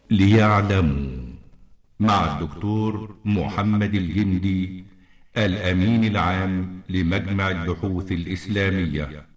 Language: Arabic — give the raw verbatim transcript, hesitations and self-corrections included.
ليعلموا، مع الدكتور محمد الجندي، الأمين العام لمجمع البحوث الإسلامية.